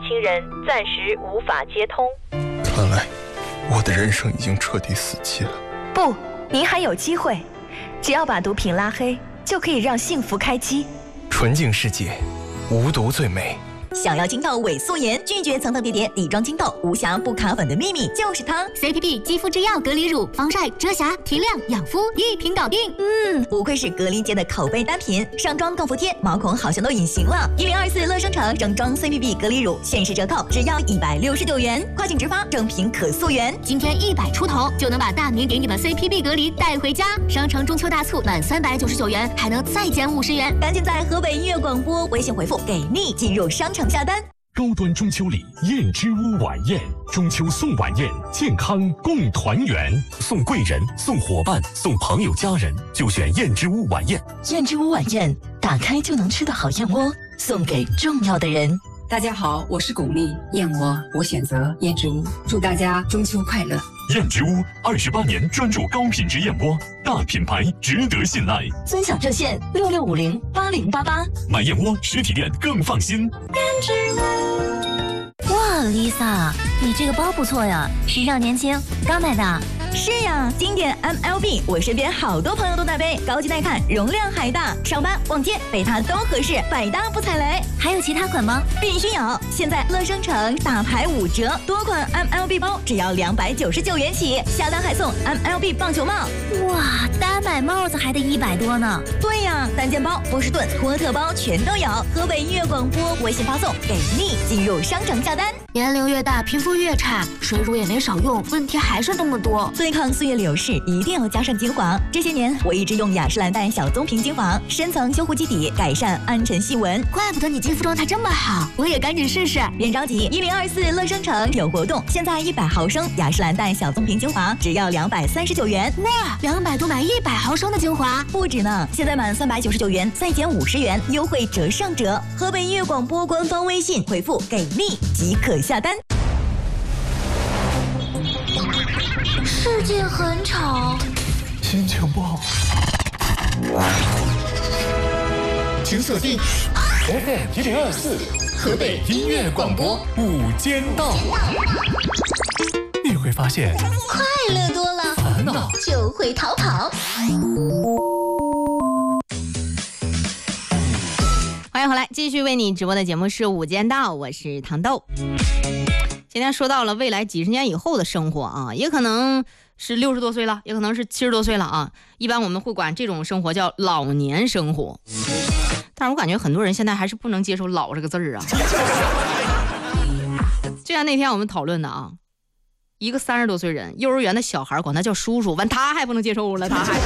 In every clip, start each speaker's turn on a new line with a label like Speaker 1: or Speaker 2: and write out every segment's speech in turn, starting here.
Speaker 1: 亲人暂时无法接通。
Speaker 2: 看来我的人生已经彻底死机了。
Speaker 3: 不，您还有机会，只要把毒品拉黑，就可以让幸福开机。
Speaker 2: 纯净世界，无毒最美。
Speaker 4: 想要精到伪素颜，拒绝层层叠叠底妆精痘，无瑕不卡粉的秘密就是它。
Speaker 5: CPB 肌肤之钥隔离乳，防晒、遮瑕、提亮、养肤，一瓶搞定。
Speaker 4: 不愧是隔离界的口碑单品，上妆更服帖，毛孔好像都隐形了。1024乐生城整装 CPB 隔离乳限时折扣，只要169元，跨境直发，正品可溯源。
Speaker 5: 今天100出头就能把大名鼎鼎的 CPB 隔离带回家。商城中秋大促满399元还能再减50元，
Speaker 4: 赶紧在河北音乐广播微信回复给力进入商城下单。
Speaker 6: 高端中秋礼燕之屋晚宴，中秋送晚宴，健康共团圆，送贵人、送伙伴、送朋友家人，就选燕之屋晚宴。
Speaker 4: 燕之屋晚宴，打开就能吃的好燕窝，送给重要的人。
Speaker 7: 大家好，我是巩俐，燕窝我选择燕之屋，祝大家中秋快乐。
Speaker 6: 燕之屋28年专注高品质燕窝，大品牌值得信赖。
Speaker 4: 尊享热线66508088，
Speaker 6: 买燕窝实体店更放心。
Speaker 4: 燕之屋。
Speaker 8: 哇 ，Lisa， 你这个包不错呀，时尚年轻，刚买的。
Speaker 4: 是呀，经典 MLB， 我身边好多朋友都在背，高级耐看，容量还大，上班逛街背它都合适，百搭不踩雷。
Speaker 8: 还有其他款吗？
Speaker 4: 必须有！现在乐生城大牌5折，多款 MLB 包只要299元起，下单还送 MLB 棒球帽。
Speaker 8: 哇，单买帽子还得100多呢。
Speaker 4: 对呀，单件包、波士顿、托特包全都有。河北音乐广播微信发送给力，进入商城下单。
Speaker 5: 年龄越大，皮肤越差，水乳也没少用，问题还是那么多。
Speaker 4: 对抗岁月流逝，一定要加上精华。这些年我一直用雅诗兰黛小棕瓶精华，深层修护基底，改善暗沉细纹。
Speaker 5: 怪不得你肌肤状态这么好，我也赶紧试试。
Speaker 4: 别着急，1024乐生城有活动，现在100毫升雅诗兰黛小棕瓶精华只要239元。
Speaker 5: 哇，200多买100毫升的精华，
Speaker 4: 不止呢！现在满399元再减50元，优惠折上折。河北音乐广播官方微信回复给力即可下单。
Speaker 5: 世界很吵，
Speaker 2: 心情不好，
Speaker 6: 请锁定 FM1024河北音乐广播午间到，你会发现
Speaker 5: 快乐多了，
Speaker 6: 烦恼
Speaker 5: 就会逃跑。
Speaker 9: 欢迎回来，继续为你直播的节目是午间到，我是糖豆。今天说到了未来几十年以后的生活啊，也可能是60多岁了，也可能是70多岁了啊。一般我们会管这种生活叫老年生活，但是我感觉很多人现在还是不能接受老这个字儿啊。就像那天我们讨论的啊，一个30多岁人，幼儿园的小孩管他叫叔叔，完他还不能接受了，他还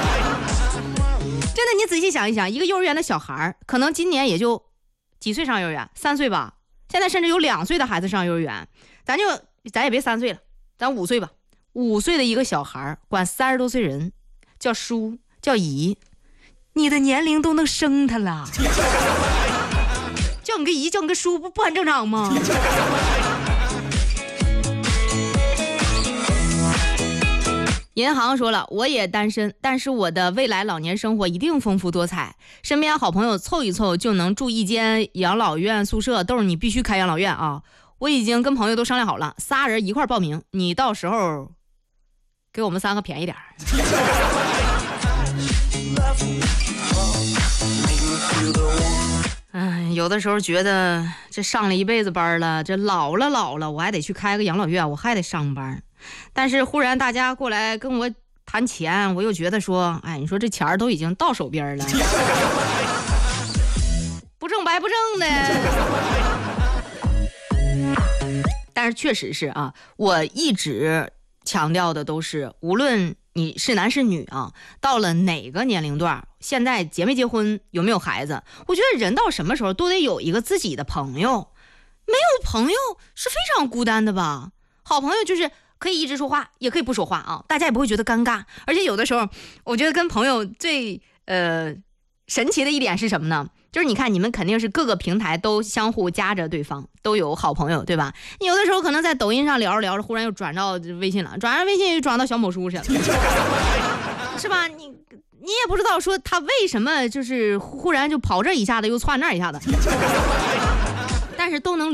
Speaker 9: 真的，你仔细想一想，一个幼儿园的小孩可能今年也就几岁上幼儿园，3岁吧。现在甚至有2岁的孩子上幼儿园，咱也别3岁了，咱5岁吧。5岁的一个小孩管30多岁人叫叔叫姨，你的年龄都能生他了，叫你个姨叫你个叔不很正常吗？银行说了，我也单身，但是我的未来老年生活一定丰富多彩，身边好朋友凑一凑就能住一间养老院宿舍，都是你必须开养老院啊！我已经跟朋友都商量好了，3人一块报名，你到时候给我们3个便宜点。有的时候觉得这上了一辈子班了，这老了，我还得去开个养老院，我还得上班。但是忽然大家过来跟我谈钱，我又觉得说，哎，你说这钱都已经到手边了，不挣白不挣的。但是确实是啊，我一直强调的都是，无论你是男是女啊，到了哪个年龄段，现在结没结婚，有没有孩子，我觉得人到什么时候都得有一个自己的朋友，没有朋友是非常孤单的吧。好朋友就是可以一直说话，也可以不说话啊，大家也不会觉得尴尬。而且有的时候我觉得跟朋友最神奇的一点是什么呢？就是你看你们肯定是各个平台都相互加着对方，都有好朋友对吧？有的时候可能在抖音上聊着聊着，忽然又转到微信了，转到微信又转到小某书去了是吧？你也不知道说他为什么就是忽然就跑这一下子又窜那一下子但是都能